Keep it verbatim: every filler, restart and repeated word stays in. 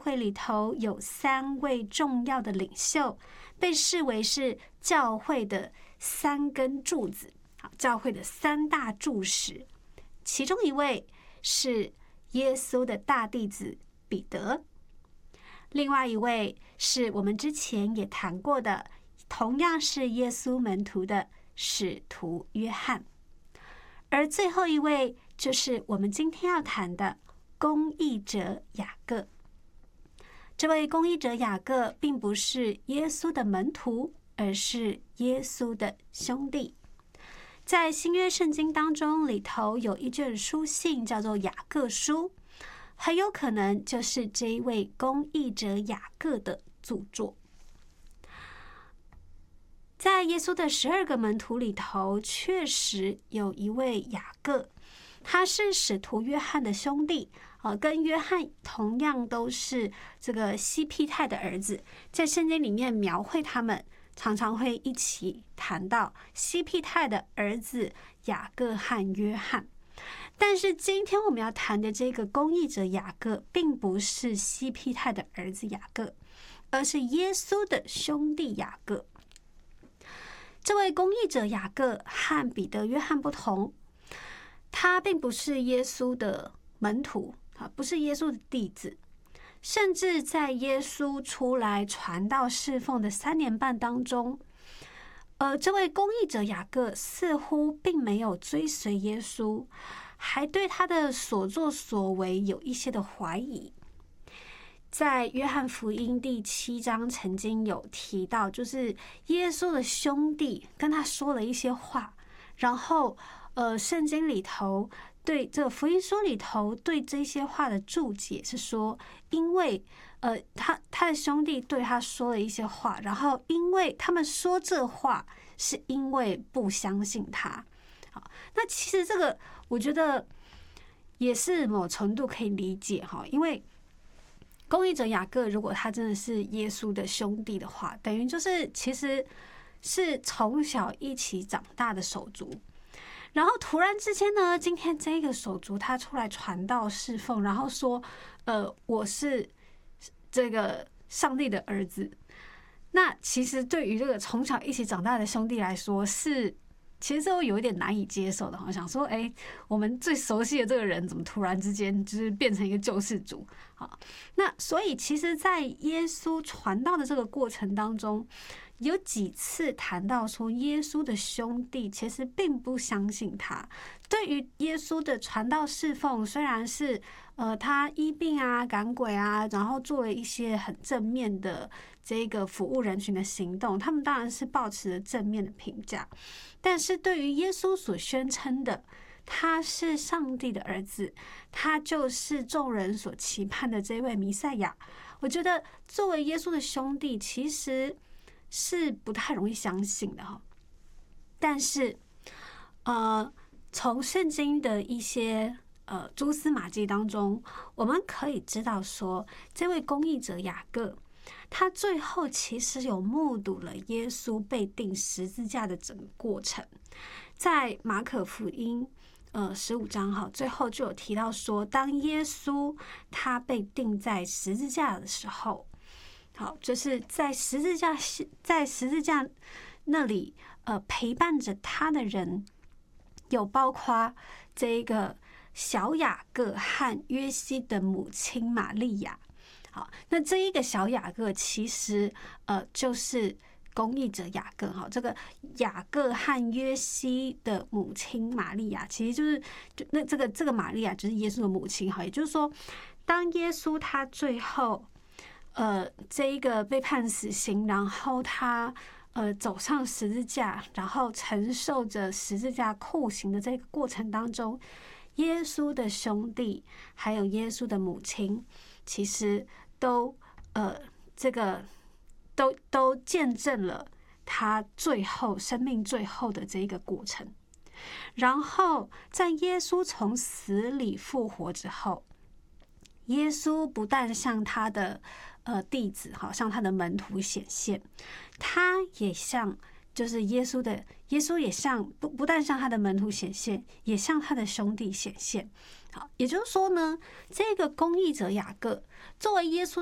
会里头有三位重要的领袖，被视为是教会的三根柱子，教会的三大柱石。其中一位是耶稣的大弟子彼得，另外一位是我们之前也谈过的，同样是耶稣门徒的使徒约翰，而最后一位就是我们今天要谈的公义者雅各。这位公义者雅各并不是耶稣的门徒，而是耶稣的兄弟。在新约圣经当中，里头有一卷书信叫做雅各书，很有可能就是这一位公义者雅各的著作。在耶稣的十二个门徒里头，确实有一位雅各，他是使徒约翰的兄弟，呃，跟约翰同样都是这个西庇太的儿子。在圣经里面描绘他们，常常会一起谈到西庇太的儿子雅各和约翰。但是今天我们要谈的这个公义者雅各，并不是西庇太的儿子雅各，而是耶稣的兄弟雅各。这位公义者雅各和彼得、约翰不同，他并不是耶稣的门徒，不是耶稣的弟子，甚至在耶稣出来传道侍奉的三年半当中，呃，这位公义者雅各似乎并没有追随耶稣，还对他的所作所为有一些的怀疑。在约翰福音第七章曾经有提到，就是耶稣的兄弟跟他说了一些话，然后呃，圣经里头对这个福音书里头对这些话的注解是说，因为呃，他他的兄弟对他说了一些话，然后因为他们说这话是因为不相信他。好，那其实这个我觉得也是某程度可以理解哈，因为公义者雅各如果他真的是耶稣的兄弟的话，等于就是其实是从小一起长大的手足。然后突然之间呢，今天这个手足他出来传道侍奉，然后说呃，我是这个上帝的儿子。那其实对于这个从小一起长大的兄弟来说，是其实是会有一点难以接受的。我想说，哎，我们最熟悉的这个人怎么突然之间就是变成一个救世主？好，那所以其实在耶稣传道的这个过程当中，有几次谈到说耶稣的兄弟其实并不相信他，对于耶稣的传道侍奉，虽然是呃他医病啊、赶鬼啊，然后做了一些很正面的这个服务人群的行动，他们当然是抱持着正面的评价，但是对于耶稣所宣称的他是上帝的儿子，他就是众人所期盼的这位弥赛亚，我觉得作为耶稣的兄弟其实是不太容易相信的哈。但是呃，从圣经的一些呃蛛丝马迹当中，我们可以知道说，这位公义者雅各他最后其实有目睹了耶稣被钉十字架的整个过程。在马可福音呃十五章哈，最后就有提到说，当耶稣他被钉在十字架的时候，好，就是在十字架在十字架那里呃陪伴着他的人，有包括这个小雅各和约西的母亲玛利亚。好，那这一个小雅各其实呃就是公义者雅各哈，这个雅各和约西的母亲玛利亚，其实就是就那这个这个玛利亚就是耶稣的母亲哈，也就是说，当耶稣他最后呃这一个被判死刑，然后他呃走上十字架，然后承受着十字架酷刑的这个过程当中，耶稣的兄弟还有耶稣的母亲，其实都呃这个。都都见证了他最后生命最后的这一个过程。然后在耶稣从死里复活之后，耶稣不但向他的呃弟子好向他的门徒显现，他也向就是耶稣的耶稣也向不不但向他的门徒显现，也向他的兄弟显现。好，也就是说呢，这个公义者雅各作为耶稣